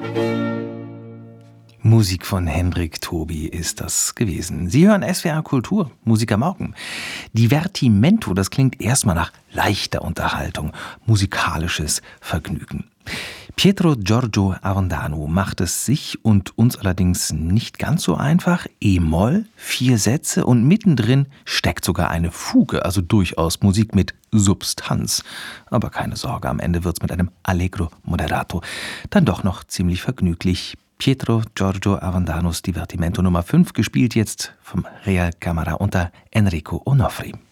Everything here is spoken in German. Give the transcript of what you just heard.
Musik von Hendrik Tobi ist das gewesen. Sie hören SWR Kultur, Musik am Morgen. Divertimento, das klingt erstmal nach leichter Unterhaltung, musikalisches Vergnügen. Pietro Giorgio Avendano macht es sich und uns allerdings nicht ganz so einfach. E-Moll, 4 Sätze und mittendrin steckt sogar eine Fuge, also durchaus Musik mit Substanz. Aber keine Sorge, am Ende wird's mit einem Allegro moderato dann doch noch ziemlich vergnüglich. Pietro Giorgio Avendanos Divertimento Nummer 5, gespielt jetzt vom Real Camara unter Enrico Onofri.